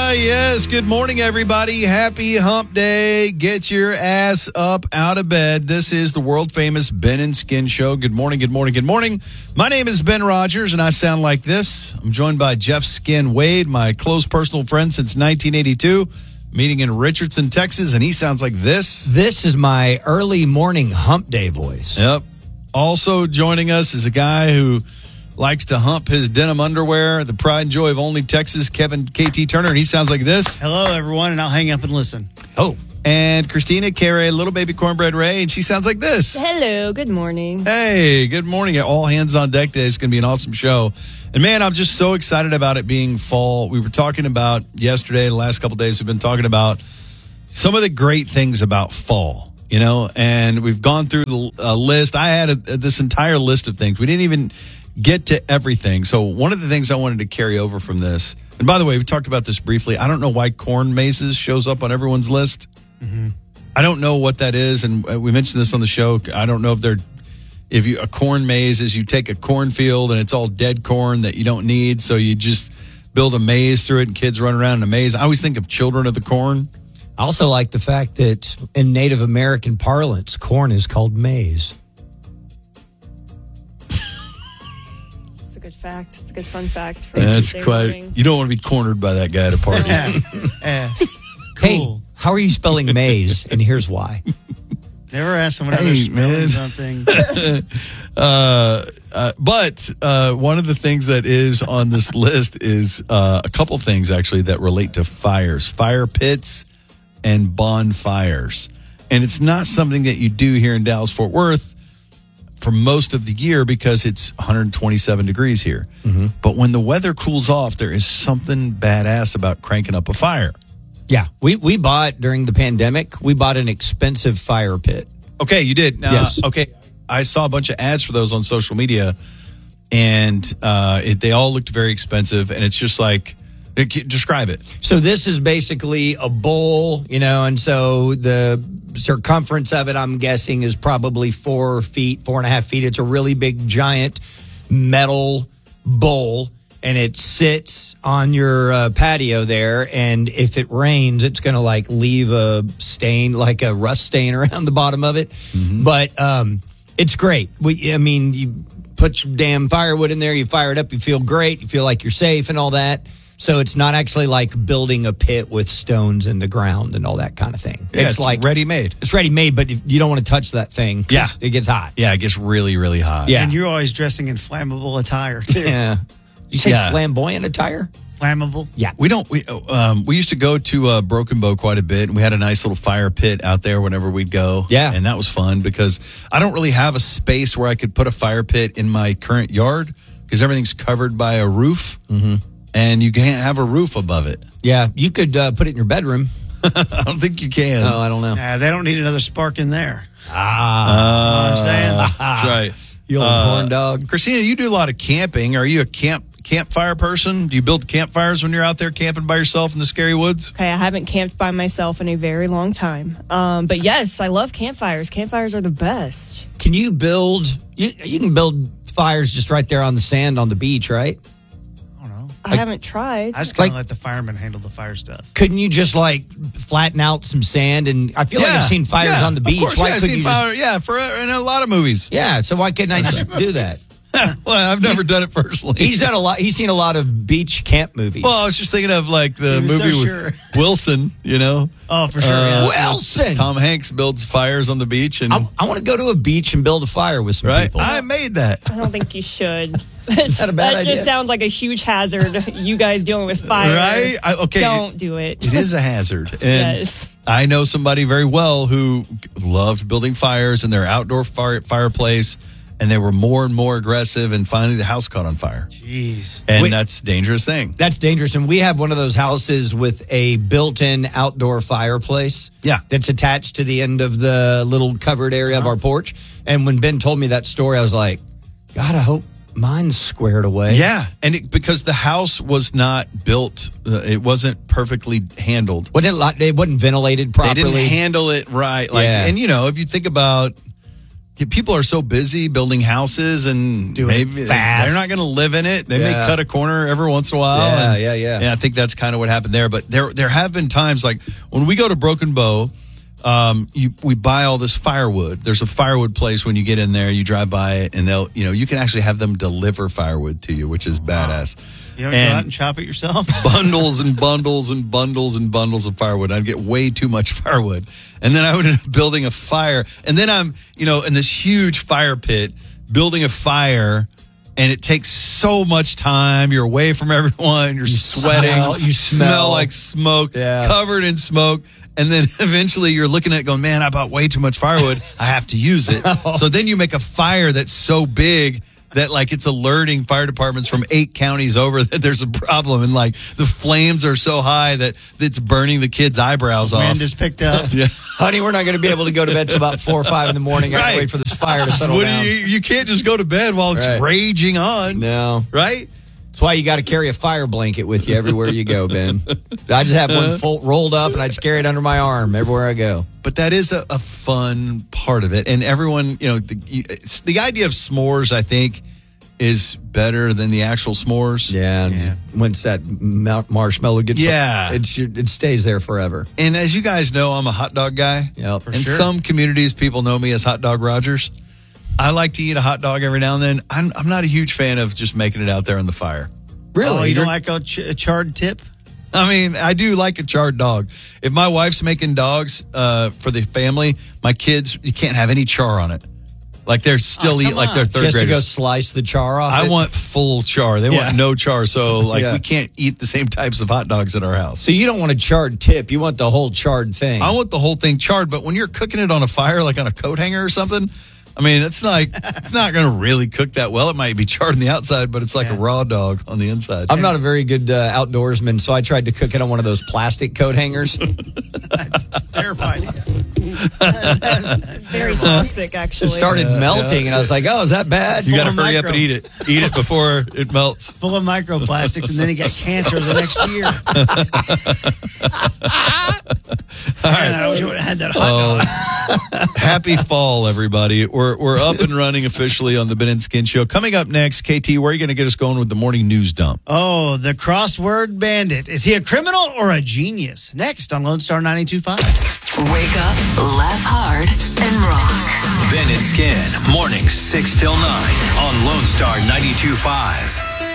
Yes. Good morning, everybody. Happy hump day. Get your ass up out of bed. This is the world famous Ben and Skin Show. Good morning, good morning, good morning. My name is Ben Rogers, and I sound like this. I'm joined by Jeff Skin Wade, my close personal friend since 1982, meeting in Richardson, Texas, and he sounds like this. This is my early morning hump day voice. Yep. Also joining us is a guy who likes to hump his denim underwear, the pride and joy of only Texas, Kevin KT Turner, and he sounds like this. Hello, everyone, and I'll hang up and listen. Oh. And Christina Carey, little baby cornbread Ray, and she sounds like this. Hello, good morning. Hey, good morning. All hands on deck today. It's going to be an awesome show. And man, I'm just so excited about it being fall. We were talking about yesterday, the last couple of days, we've been talking about some of the great things about fall, you know, and we've gone through the list. I had this entire list of things. We didn't even get to everything. So one of the things I wanted to carry over from this, and by the way, we talked about this briefly. I don't know why corn mazes shows up on everyone's list. Mm-hmm. I don't know what that is, and we mentioned this on the show. I don't know if a corn maze is you take a cornfield and it's all dead corn that you don't need, so you just build a maze through it and kids run around in a maze. I always think of Children of the Corn. I also like the fact that in Native American parlance, corn is called maize. Good fact. It's a good fun fact. That's quite. You don't want to be cornered by that guy at a party. Cool. Hey, how are you spelling maize? And here's why. Never ask someone how they're spelling something. But one of the things that is on this list is a couple things actually that relate to fires, fire pits, and bonfires. And it's not something that you do here in Dallas-Fort Worth for most of the year because it's 127 degrees here. Mm-hmm. But when the weather cools off, there is something badass about cranking up a fire. Yeah, we bought during the pandemic, we bought an expensive fire pit. Okay, you did. Yes. Okay, I saw a bunch of ads for those on social media, and they all looked very expensive, and it's just like, describe it. So this is basically a bowl, you know, and so the circumference of it, I'm guessing, is probably 4.5 feet. It's a really big, giant metal bowl, and it sits on your patio there. And if it rains, it's going to like leave a stain, like a rust stain around the bottom of it. Mm-hmm. But it's great. You put your damn firewood in there, you fire it up, you feel great, you feel like you're safe and all that. So it's not actually like building a pit with stones in the ground and all that kind of thing. Yeah, it's like ready-made. It's ready-made, but you don't want to touch that thing. Yeah. It gets hot. Yeah, it gets really, really hot. Yeah. And you're always dressing in flammable attire, too. Yeah. You say flamboyant attire? Flammable? Yeah. We used to go to Broken Bow quite a bit, and we had a nice little fire pit out there whenever we'd go. Yeah. And that was fun because I don't really have a space where I could put a fire pit in my current yard because everything's covered by a roof. Mm-hmm. And you can't have a roof above it. Yeah, you could put it in your bedroom. I don't think you can. No, I don't know. They don't need another spark in there. You know what I'm saying? That's right. You old corn dog. Christina, you do a lot of camping. Are you a campfire person? Do you build campfires when you're out there camping by yourself in the scary woods? Okay, I haven't camped by myself in a very long time. But yes, I love campfires. Campfires are the best. Can you build... You can build fires just right there on the sand on the beach, right? I haven't tried. I just kind of let the firemen handle the fire stuff. Couldn't you just flatten out some sand? And I feel like I've seen fires on the beach. Of course, why I've couldn't seen you fire. In a lot of movies. Yeah, so why couldn't I just do that? Well, I've never done it personally. He's done a lot. He's seen a lot of beach camp movies. Well, I was just thinking of like the movie with Wilson, you know? Oh, for sure. Yeah. Wilson. Tom Hanks builds fires on the beach. And I want to go to a beach and build a fire with some people. I made that. I don't think you should. Is that a bad idea? That just sounds like a huge hazard, you guys dealing with fire. Right? Okay. Don't do it. It is a hazard. And yes. I know somebody very well who loved building fires in their outdoor fireplace. And they were more and more aggressive, and finally the house caught on fire. Jeez. And that's a dangerous thing. That's dangerous. And we have one of those houses with a built-in outdoor fireplace. Yeah. That's attached to the end of the little covered area of our porch. And when Ben told me that story, I was like, God, I hope mine's squared away. Yeah. And because the house was not built, it wasn't perfectly handled. It wasn't ventilated properly. They didn't handle it right. And, if you think about people are so busy building houses and Doing maybe it fast. they're not going to live in it. They may Yeah. cut a corner every once in a while. Yeah. And I think that's kind of what happened there. But there have been times like when we go to Broken Bow, we buy all this firewood. There's a firewood place when you get in there, you drive by it, and you can actually have them deliver firewood to you, which is badass. You don't go out and chop it yourself? Bundles and bundles and bundles and bundles of firewood. I'd get way too much firewood. And then I would end up building a fire. And then I'm, in this huge fire pit building a fire. And it takes so much time. You're away from everyone. You're sweating. You smell like smoke, covered in smoke. And then eventually you're looking at it going, man, I bought way too much firewood. I have to use it. So then you make a fire that's so big that like it's alerting fire departments from 8 counties over that there's a problem. And like the flames are so high that it's burning the kids' eyebrows off. Wind is picked up. Yeah. Honey, we're not going to be able to go to bed till about 4 or 5 in the morning. I have to wait for this fire to settle down. You can't just go to bed while it's raging on. No. Right? That's why you got to carry a fire blanket with you everywhere you go, Ben. I just have one rolled up, and I just carry it under my arm everywhere I go. But that is a fun part of it. And everyone, the idea of s'mores, I think, is better than the actual s'mores. Yeah. Once that marshmallow gets it stays there forever. And as you guys know, I'm a hot dog guy. Yeah, for In sure. some communities, people know me as Hot Dog Rogers. I like to eat a hot dog every now and then. I'm not a huge fan of just making it out there on the fire. Really? Oh, you don't like a charred tip? I mean, I do like a charred dog. If my wife's making dogs for the family, my kids, you can't have any char on it. Like they're still eat like they're third Just to go graders. slice the char off. I want full char. They want no char. So we can't eat the same types of hot dogs at our house. So you don't want a charred tip. You want the whole charred thing. I want the whole thing charred. But when you're cooking it on a fire, like on a coat hanger or something, I mean, it's not going to really cook that well. It might be charred on the outside, but it's like a raw dog on the inside. I'm not a very good outdoorsman, so I tried to cook it on one of those plastic coat hangers. Terrifying. Very toxic, actually. It started melting, and I was like, "Oh, is that bad?" You got to Full of hurry up micro. and eat it. Eat it before it melts. Full of microplastics, and then he got cancer the next year. All right. I wish I would have had that hot dog. Happy fall, everybody. We're up and running officially on the Ben and Skin Show. Coming up next, KT, where are you going to get us going with the morning news dump? Oh, the crossword bandit. Is he a criminal or a genius? Next on Lone Star 92.5. Wake up, laugh hard, and rock. Ben and Skin, mornings 6 till 9 on Lone Star 92.5.